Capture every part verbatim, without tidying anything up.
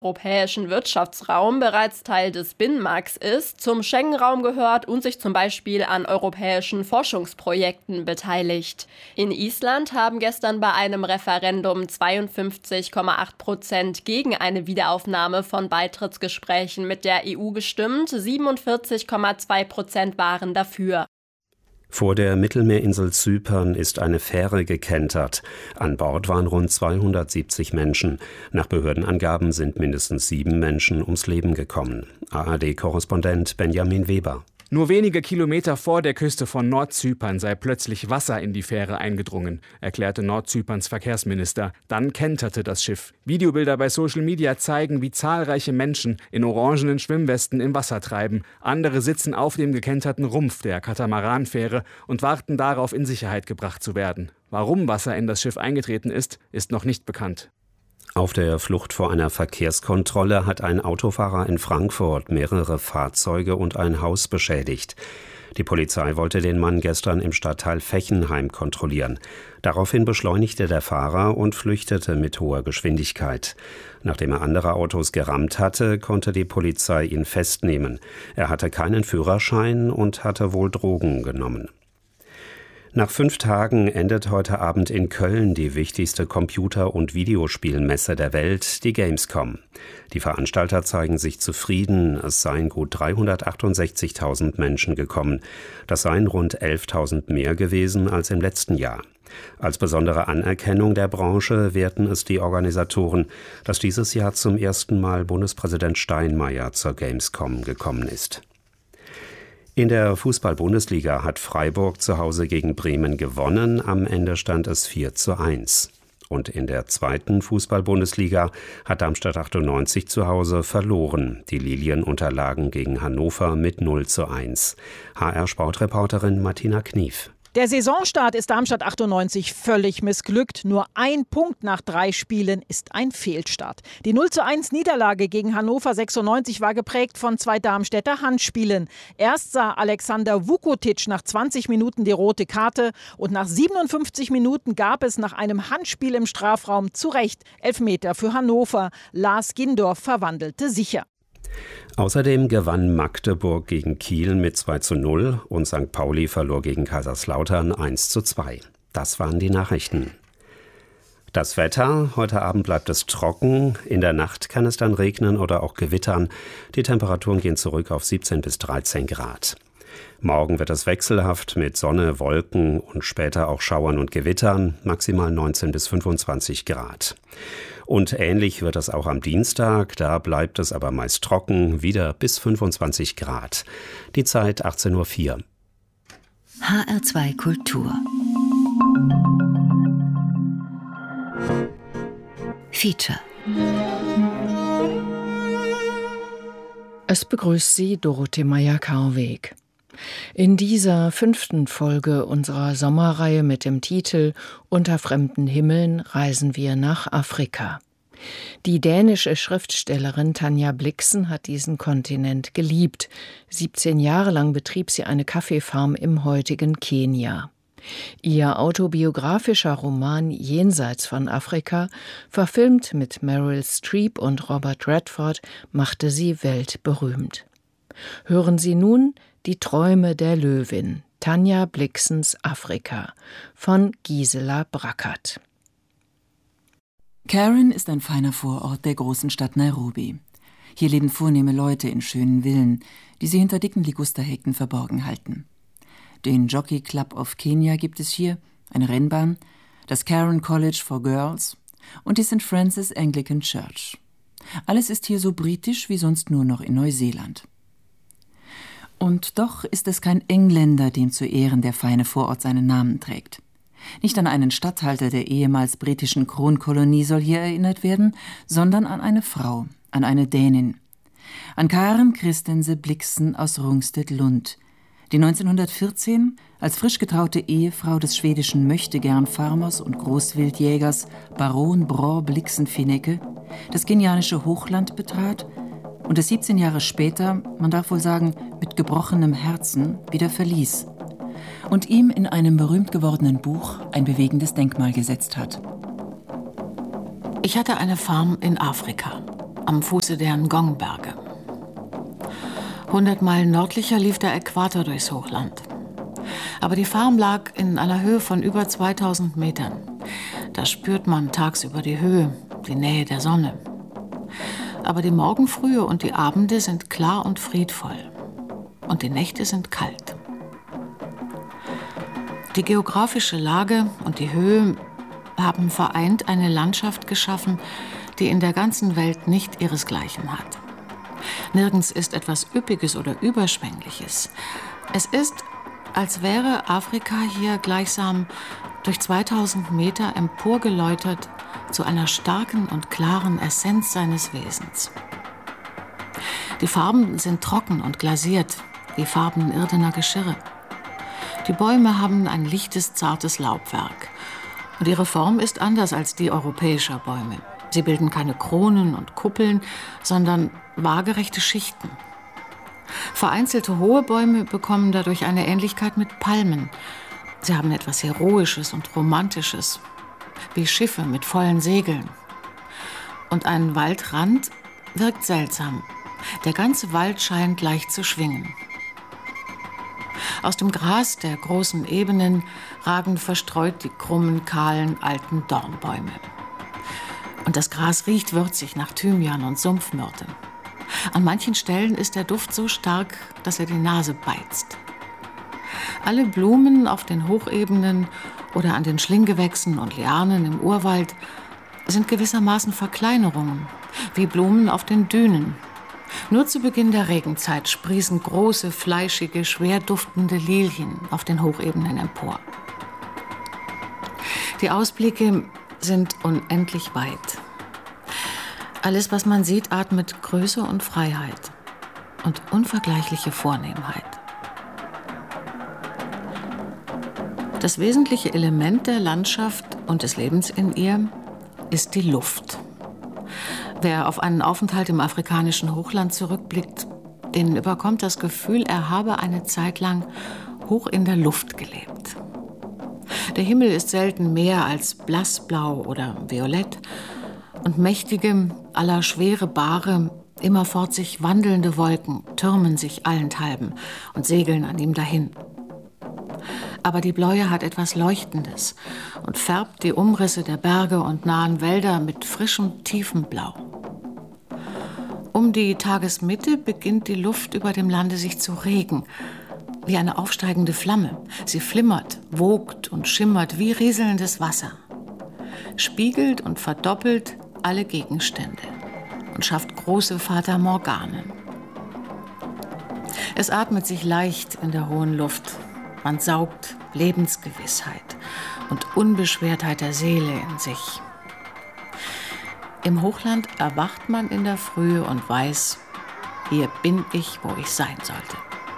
Europäischen Wirtschaftsraum bereits Teil des Binnenmarkts ist, zum Schengen-Raum gehört und sich zum Beispiel an europäischen Forschungsprojekten beteiligt. In Island haben gestern bei einem Referendum zweiundfünfzig Komma acht Prozent gegen eine Wiederaufnahme von Beitrittsgesprächen mit der E U gestimmt, siebenundvierzig Komma zwei Prozent waren dafür. Vor der Mittelmeerinsel Zypern ist eine Fähre gekentert. An Bord waren rund zweihundertsiebzig Menschen. Nach Behördenangaben sind mindestens sieben Menschen ums Leben gekommen. A R D-Korrespondent Benjamin Weber. Nur wenige Kilometer vor der Küste von Nordzypern sei plötzlich Wasser in die Fähre eingedrungen, erklärte Nordzyperns Verkehrsminister. Dann kenterte das Schiff. Videobilder bei Social Media zeigen, wie zahlreiche Menschen in orangenen Schwimmwesten im Wasser treiben. Andere sitzen auf dem gekenterten Rumpf der Katamaranfähre und warten darauf, in Sicherheit gebracht zu werden. Warum Wasser in das Schiff eingetreten ist, ist noch nicht bekannt. Auf der Flucht vor einer Verkehrskontrolle hat ein Autofahrer in Frankfurt mehrere Fahrzeuge und ein Haus beschädigt. Die Polizei wollte den Mann gestern im Stadtteil Fechenheim kontrollieren. Daraufhin beschleunigte der Fahrer und flüchtete mit hoher Geschwindigkeit. Nachdem er andere Autos gerammt hatte, konnte die Polizei ihn festnehmen. Er hatte keinen Führerschein und hatte wohl Drogen genommen. Nach fünf Tagen endet heute Abend in Köln die wichtigste Computer- und Videospielmesse der Welt, die Gamescom. Die Veranstalter zeigen sich zufrieden, es seien gut dreihundertachtundsechzigtausend Menschen gekommen. Das seien rund elftausend mehr gewesen als im letzten Jahr. Als besondere Anerkennung der Branche werten es die Organisatoren, dass dieses Jahr zum ersten Mal Bundespräsident Steinmeier zur Gamescom gekommen ist. In der Fußball-Bundesliga hat Freiburg zu Hause gegen Bremen gewonnen. Am Ende stand es vier zu eins. Und in der zweiten Fußball-Bundesliga hat Darmstadt achtundneunzig zu Hause verloren. Die Lilien unterlagen gegen Hannover mit null zu eins. H R-Sportreporterin Martina Knief. Der Saisonstart ist Darmstadt achtundneunzig völlig missglückt. Nur ein Punkt nach drei Spielen ist ein Fehlstart. Die null zu eins Niederlage gegen Hannover sechsundneunzig war geprägt von zwei Darmstädter Handspielen. Erst sah Alexander Vukotic nach zwanzig Minuten die rote Karte und nach siebenundfünfzig Minuten gab es nach einem Handspiel im Strafraum zu Recht Elfmeter für Hannover. Lars Gindorf verwandelte sicher. Außerdem gewann Magdeburg gegen Kiel mit zwei zu null und Sankt Pauli verlor gegen Kaiserslautern eins zu zwei. Das waren die Nachrichten. Das Wetter: Heute Abend bleibt es trocken, in der Nacht kann es dann regnen oder auch gewittern. Die Temperaturen gehen zurück auf siebzehn bis dreizehn Grad. Morgen wird es wechselhaft mit Sonne, Wolken und später auch Schauern und Gewittern, maximal neunzehn bis fünfundzwanzig Grad. Und ähnlich wird es auch am Dienstag, da bleibt es aber meist trocken, wieder bis fünfundzwanzig Grad. Die Zeit achtzehn Uhr vier. H R zwei Kultur Feature. Es begrüßt Sie Dorothee Meyer-Karweg. In dieser fünften Folge unserer Sommerreihe mit dem Titel Unter fremden Himmeln reisen wir nach Afrika. Die dänische Schriftstellerin Tanja Blixen hat diesen Kontinent geliebt. siebzehn Jahre lang betrieb sie eine Kaffeefarm im heutigen Kenia. Ihr autobiografischer Roman Jenseits von Afrika, verfilmt mit Meryl Streep und Robert Redford, machte sie weltberühmt. Hören Sie nun Die Träume der Löwin, Tanja Blixens Afrika, von Gisela Brackert. Karen ist ein feiner Vorort der großen Stadt Nairobi. Hier leben vornehme Leute in schönen Villen, die sie hinter dicken Ligusterhekten verborgen halten. Den Jockey Club of Kenya gibt es hier, eine Rennbahn, das Karen College for Girls und die Saint Francis Anglican Church. Alles ist hier so britisch wie sonst nur noch in Neuseeland. Und doch ist es kein Engländer, dem zu Ehren der feine Vorort seinen Namen trägt. Nicht an einen Statthalter der ehemals britischen Kronkolonie soll hier erinnert werden, sondern an eine Frau, an eine Dänin. An Karen Christense Blixen aus Rungstedt-Lund, die neunzehnhundertvierzehn als frisch getraute Ehefrau des schwedischen Möchtegern-Farmers und Großwildjägers Baron Bror Blixen-Finecke das kenianische Hochland betrat und es siebzehn Jahre später, man darf wohl sagen, mit gebrochenem Herzen wieder verließ und ihm in einem berühmt gewordenen Buch ein bewegendes Denkmal gesetzt hat. Ich hatte eine Farm in Afrika. am Fuße der Ngong-Berge. Hundert Meilen nördlicher lief der Äquator durchs Hochland. Aber die Farm lag in einer Höhe von über zweitausend Metern. Da spürt man tagsüber die Höhe, die Nähe der Sonne. Aber die Morgenfrühe und die Abende sind klar und friedvoll. Und die Nächte sind kalt. Die geografische Lage und die Höhe haben vereint eine Landschaft geschaffen, die in der ganzen Welt nicht ihresgleichen hat. Nirgends ist etwas Üppiges oder Überschwängliches. Es ist, als wäre Afrika hier gleichsam durch zweitausend Meter emporgeläutert zu einer starken und klaren Essenz seines Wesens. Die Farben sind trocken und glasiert, wie Farben irdener Geschirre. Die Bäume haben ein lichtes, zartes Laubwerk. Und ihre Form ist anders als die europäischer Bäume. Sie bilden keine Kronen und Kuppeln, sondern waagerechte Schichten. Vereinzelte hohe Bäume bekommen dadurch eine Ähnlichkeit mit Palmen. Sie haben etwas Heroisches und Romantisches, wie Schiffe mit vollen Segeln. Und ein Waldrand wirkt seltsam. Der ganze Wald scheint leicht zu schwingen. Aus dem Gras der großen Ebenen ragen verstreut die krummen, kahlen, alten Dornbäume. Und das Gras riecht würzig nach Thymian und Sumpfmyrte. An manchen Stellen ist der Duft so stark, dass er die Nase beizt. Alle Blumen auf den Hochebenen oder an den Schlinggewächsen und Lianen im Urwald sind gewissermaßen Verkleinerungen, wie Blumen auf den Dünen. Nur zu Beginn der Regenzeit sprießen große, fleischige, schwer duftende Lilien auf den Hochebenen empor. Die Ausblicke sind unendlich weit. Alles, was man sieht, atmet Größe und Freiheit und unvergleichliche Vornehmheit. Das wesentliche Element der Landschaft und des Lebens in ihr ist die Luft. Wer auf einen Aufenthalt im afrikanischen Hochland zurückblickt, den überkommt das Gefühl, er habe eine Zeit lang hoch in der Luft gelebt. Der Himmel ist selten mehr als blassblau oder violett und mächtige, allerschwere, bare, immerfort sich wandelnde Wolken türmen sich allenthalben und segeln an ihm dahin. Aber die Bläue hat etwas Leuchtendes und färbt die Umrisse der Berge und nahen Wälder mit frischem, tiefem Blau. Um die Tagesmitte beginnt die Luft über dem Lande sich zu regen, wie eine aufsteigende Flamme. Sie flimmert, wogt und schimmert wie rieselndes Wasser, spiegelt und verdoppelt alle Gegenstände und schafft große Fata Morganen. Es atmet sich leicht in der hohen Luft. Man saugt Lebensgewissheit und Unbeschwertheit der Seele in sich. Im Hochland erwacht man in der Frühe und weiß, hier bin ich, wo ich sein sollte.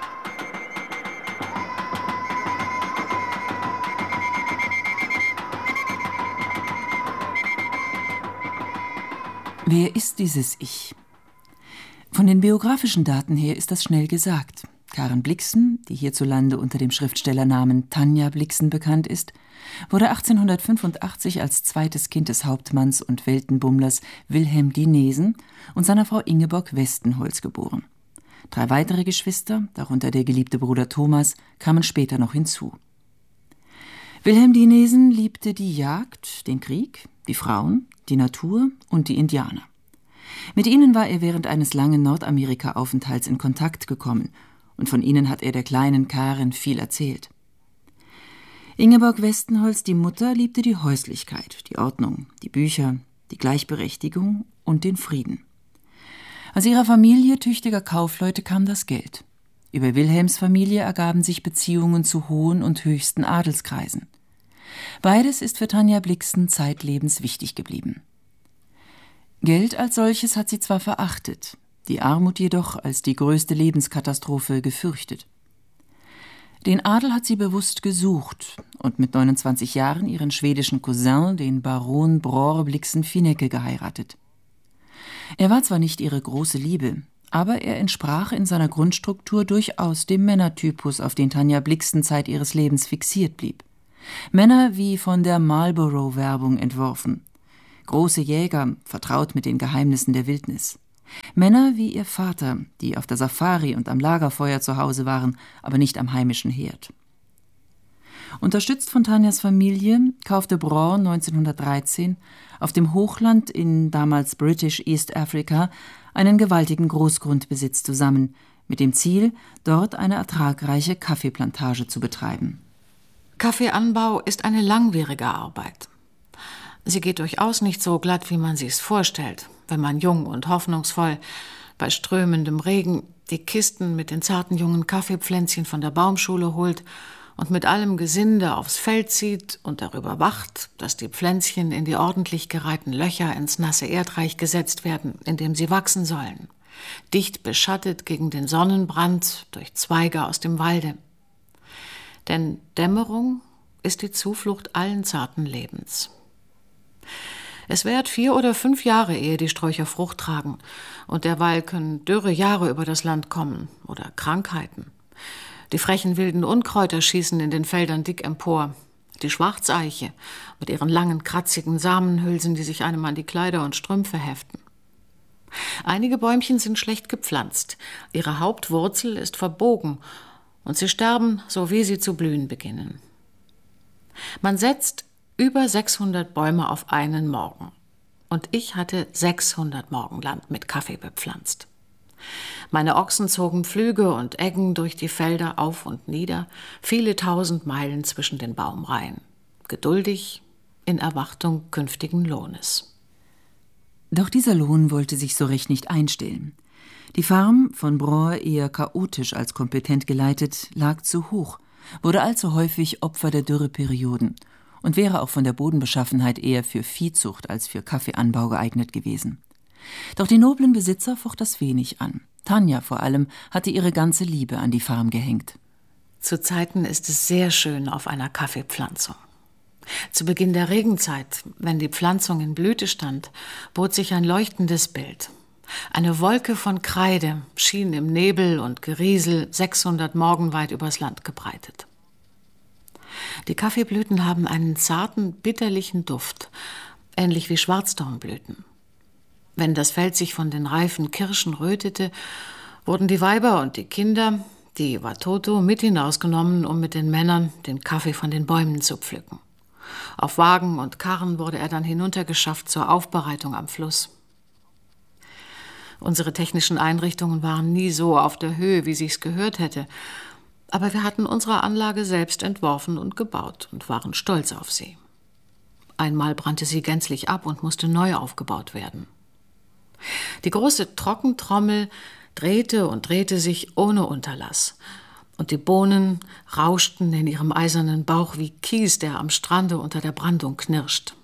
Wer ist dieses Ich? Von den biografischen Daten her ist das schnell gesagt. Karen Blixen, die hierzulande unter dem Schriftstellernamen Tanja Blixen bekannt ist, wurde achtzehnhundertfünfundachtzig als zweites Kind des Hauptmanns und Weltenbummlers Wilhelm Dinesen und seiner Frau Ingeborg Westenholz geboren. Drei weitere Geschwister, darunter der geliebte Bruder Thomas, kamen später noch hinzu. Wilhelm Dinesen liebte die Jagd, den Krieg, die Frauen, die Natur und die Indianer. Mit ihnen war er während eines langen Nordamerika-Aufenthalts in Kontakt gekommen und von ihnen hat er der kleinen Karen viel erzählt. Ingeborg Westenholz, die Mutter, liebte die Häuslichkeit, die Ordnung, die Bücher, die Gleichberechtigung und den Frieden. Aus ihrer Familie tüchtiger Kaufleute kam das Geld. Über Wilhelms Familie ergaben sich Beziehungen zu hohen und höchsten Adelskreisen. Beides ist für Tanja Blixen zeitlebens wichtig geblieben. Geld als solches hat sie zwar verachtet, die Armut jedoch als die größte Lebenskatastrophe gefürchtet. Den Adel hat sie bewusst gesucht und mit neunundzwanzig Jahren ihren schwedischen Cousin, den Baron Bror Blixen-Finecke, geheiratet. Er war zwar nicht ihre große Liebe, aber er entsprach in seiner Grundstruktur durchaus dem Männertypus, auf den Tanja Blixen Zeit ihres Lebens fixiert blieb. Männer wie von der Marlboro-Werbung entworfen. große Jäger, vertraut mit den Geheimnissen der Wildnis. Männer wie ihr Vater, die auf der Safari und am Lagerfeuer zu Hause waren, aber nicht am heimischen Herd. Unterstützt von Tanjas Familie kaufte Braw neunzehnhundertdreizehn auf dem Hochland in damals British East Africa einen gewaltigen Großgrundbesitz zusammen, mit dem Ziel, dort eine ertragreiche Kaffeeplantage zu betreiben. Kaffeeanbau ist eine langwierige Arbeit. Sie geht durchaus nicht so glatt, wie man sich's vorstellt, wenn man jung und hoffnungsvoll bei strömendem Regen die Kisten mit den zarten jungen Kaffeepflänzchen von der Baumschule holt und mit allem Gesinde aufs Feld zieht und darüber wacht, dass die Pflänzchen in die ordentlich gereihten Löcher ins nasse Erdreich gesetzt werden, in dem sie wachsen sollen, dicht beschattet gegen den Sonnenbrand durch Zweige aus dem Walde. Denn Dämmerung ist die Zuflucht allen zarten Lebens. Es währt vier oder fünf Jahre, ehe die Sträucher Frucht tragen, und derweil können dürre Jahre über das Land kommen oder Krankheiten. Die frechen wilden Unkräuter schießen in den Feldern dick empor. Die Schwarzeiche mit ihren langen, kratzigen Samenhülsen, die sich einem an die Kleider und Strümpfe heften. Einige Bäumchen sind schlecht gepflanzt, ihre Hauptwurzel ist verbogen und sie sterben, so wie sie zu blühen beginnen. Man setzt über sechshundert Bäume auf einen Morgen und ich hatte sechshundert Morgenland mit Kaffee bepflanzt. Meine Ochsen zogen Pflüge und Eggen durch die Felder auf und nieder, viele tausend Meilen zwischen den Baumreihen, geduldig in Erwartung künftigen Lohnes. Doch dieser Lohn wollte sich so recht nicht einstellen. Die Farm, von Braw eher chaotisch als kompetent geleitet, lag zu hoch, wurde allzu häufig Opfer der Dürreperioden und wäre auch von der Bodenbeschaffenheit eher für Viehzucht als für Kaffeeanbau geeignet gewesen. Doch die noblen Besitzer focht das wenig an. Tanja vor allem hatte ihre ganze Liebe an die Farm gehängt. Zu Zeiten ist es sehr schön auf einer Kaffeepflanzung. Zu Beginn der Regenzeit, wenn die Pflanzung in Blüte stand, bot sich ein leuchtendes Bild. Eine Wolke von Kreide schien im Nebel und Geriesel sechshundert Morgen weit übers Land gebreitet. Die Kaffeeblüten haben einen zarten, bitterlichen Duft, ähnlich wie Schwarzdornblüten. Wenn das Feld sich von den reifen Kirschen rötete, wurden die Weiber und die Kinder, die Watoto, mit hinausgenommen, um mit den Männern den Kaffee von den Bäumen zu pflücken. Auf Wagen und Karren wurde er dann hinuntergeschafft zur Aufbereitung am Fluss. Unsere technischen Einrichtungen waren nie so auf der Höhe, wie sich's gehört hätte, aber wir hatten unsere Anlage selbst entworfen und gebaut und waren stolz auf sie. Einmal brannte sie gänzlich ab und musste neu aufgebaut werden. Die große Trockentrommel drehte und drehte sich ohne Unterlass. Und die Bohnen rauschten in ihrem eisernen Bauch wie Kies, der am Strande unter der Brandung knirscht.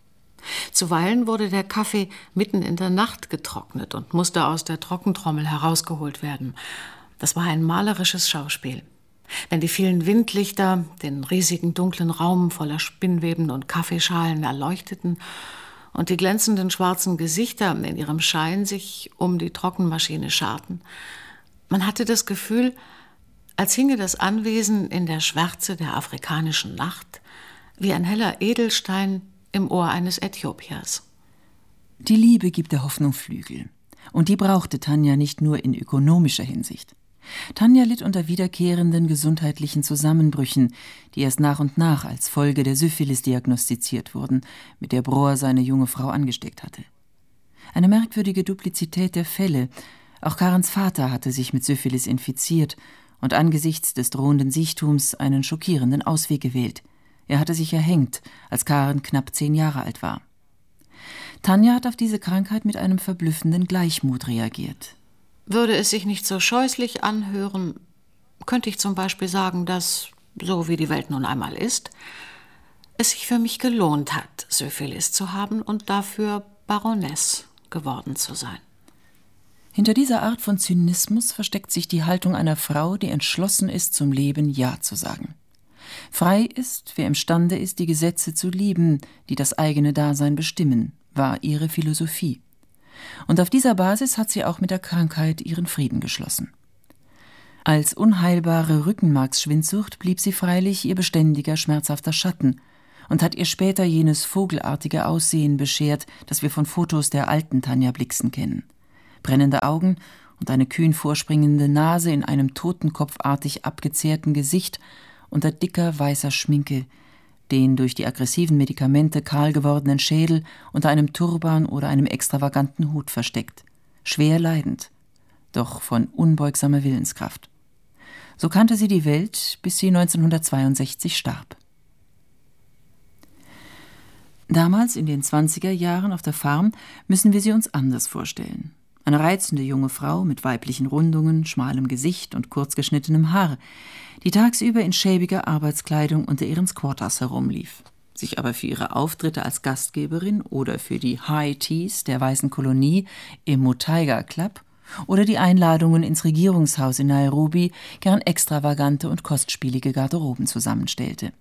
Zuweilen wurde der Kaffee mitten in der Nacht getrocknet und musste aus der Trockentrommel herausgeholt werden. Das war ein malerisches Schauspiel. Wenn die vielen Windlichter den riesigen dunklen Raum voller Spinnweben und Kaffeeschalen erleuchteten und die glänzenden schwarzen Gesichter in ihrem Schein sich um die Trockenmaschine scharten. Man hatte das Gefühl, als hinge das Anwesen in der Schwärze der afrikanischen Nacht, wie ein heller Edelstein im Ohr eines Äthiopiers. Die Liebe gibt der Hoffnung Flügel. Und die brauchte Tanja nicht nur in ökonomischer Hinsicht. Tanja litt unter wiederkehrenden gesundheitlichen Zusammenbrüchen, die erst nach und nach als Folge der Syphilis diagnostiziert wurden, mit der Braw seine junge Frau angesteckt hatte. Eine merkwürdige Duplizität der Fälle. Auch Karens Vater hatte sich mit Syphilis infiziert und angesichts des drohenden Siechtums einen schockierenden Ausweg gewählt. Er hatte sich erhängt, als Karen knapp zehn Jahre alt war. Tanja hat auf diese Krankheit mit einem verblüffenden Gleichmut reagiert. Würde es sich nicht so scheußlich anhören, könnte ich zum Beispiel sagen, dass, so wie die Welt nun einmal ist, es sich für mich gelohnt hat, Syphilis zu haben und dafür Baroness geworden zu sein. Hinter dieser Art von Zynismus versteckt sich die Haltung einer Frau, die entschlossen ist, zum Leben Ja zu sagen. Frei ist, wer imstande ist, die Gesetze zu lieben, die das eigene Dasein bestimmen, war ihre Philosophie. Und auf dieser Basis hat sie auch mit der Krankheit ihren Frieden geschlossen. Als unheilbare Rückenmarksschwindsucht blieb sie freilich ihr beständiger, schmerzhafter Schatten, und hat ihr später jenes vogelartige Aussehen beschert, das wir von Fotos der alten Tanja Blixen kennen. Brennende Augen und eine kühn vorspringende Nase in einem totenkopfartig abgezehrten Gesicht unter dicker weißer Schminke, den durch die aggressiven Medikamente kahl gewordenen Schädel unter einem Turban oder einem extravaganten Hut versteckt. Schwer leidend, doch von unbeugsamer Willenskraft. So kannte sie die Welt, bis sie neunzehnhundertzweiundsechzig starb. Damals, in den zwanziger Jahren auf der Farm, müssen wir sie uns anders vorstellen. Eine reizende junge Frau mit weiblichen Rundungen, schmalem Gesicht und kurz geschnittenem Haar, die tagsüber in schäbiger Arbeitskleidung unter ihren Squatters herumlief, sich aber für ihre Auftritte als Gastgeberin oder für die High Teas der weißen Kolonie im Muthaiga Club oder die Einladungen ins Regierungshaus in Nairobi gern extravagante und kostspielige Garderoben zusammenstellte.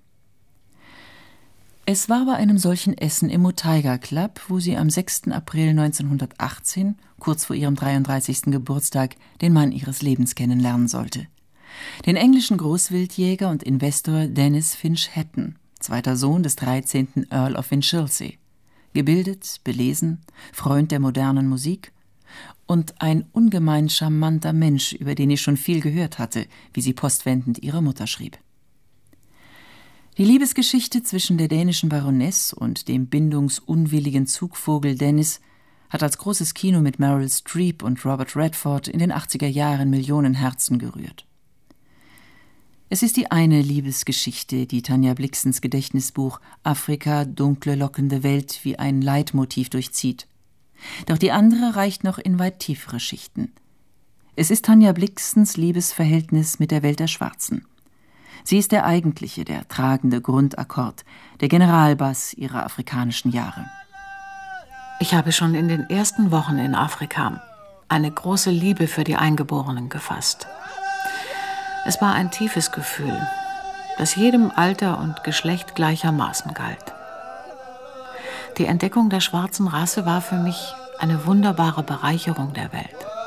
Es war bei einem solchen Essen im Muthaiga Club, wo sie am sechsten April neunzehnhundertachtzehn, kurz vor ihrem dreiunddreißigsten Geburtstag, den Mann ihres Lebens kennenlernen sollte. Den englischen Großwildjäger und Investor Dennis Finch Hatton, zweiter Sohn des dreizehnten Earl of Winchilsea. Gebildet, belesen, Freund der modernen Musik und ein ungemein charmanter Mensch, über den ich schon viel gehört hatte, wie sie postwendend ihrer Mutter schrieb. Die Liebesgeschichte zwischen der dänischen Baroness und dem bindungsunwilligen Zugvogel Dennis hat als großes Kino mit Meryl Streep und Robert Redford in den achtziger Jahren Millionen Herzen gerührt. Es ist die eine Liebesgeschichte, die Tanja Blixens Gedächtnisbuch »Afrika, dunkle, lockende Welt« wie ein Leitmotiv durchzieht. Doch die andere reicht noch in weit tiefere Schichten. Es ist Tanja Blixens Liebesverhältnis mit der Welt der Schwarzen. Sie ist der eigentliche, der tragende Grundakkord, der Generalbass ihrer afrikanischen Jahre. Ich habe schon in den ersten Wochen in Afrika eine große Liebe für die Eingeborenen gefasst. Es war ein tiefes Gefühl, das jedem Alter und Geschlecht gleichermaßen galt. Die Entdeckung der schwarzen Rasse war für mich eine wunderbare Bereicherung der Welt.